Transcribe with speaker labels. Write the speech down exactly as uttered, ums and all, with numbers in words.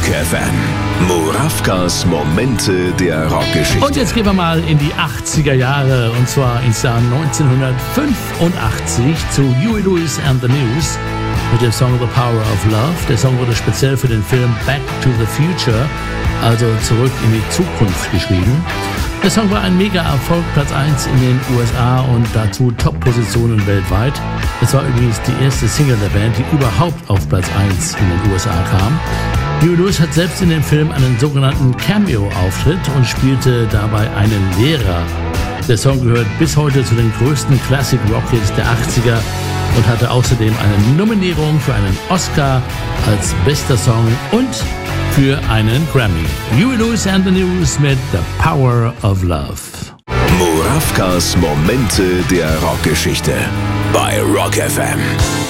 Speaker 1: Rock F M. Murawkas Momente der Rockgeschichte.
Speaker 2: Und jetzt gehen wir mal in die achtziger Jahre, und zwar ins Jahr neunzehnhundertfünfundachtzig zu Huey Lewis and the News mit dem Song The Power of Love. Der Song wurde speziell für den Film Back to the Future, also zurück in die Zukunft, geschrieben. Der Song war ein Mega-Erfolg, Platz eins in den U S A und dazu Top-Positionen weltweit. Es war übrigens die erste Single der Band, die überhaupt auf Platz eins in den U S A kam. Huey Lewis hat selbst in dem Film einen sogenannten Cameo-Auftritt und spielte dabei einen Lehrer. Der Song gehört bis heute zu den größten Classic-Rock-Hits der achtziger und hatte außerdem eine Nominierung für einen Oscar als bester Song und für einen Grammy. Huey Lewis and the News mit The Power of Love.
Speaker 1: Murawkas Momente der Rockgeschichte bei Rock F M.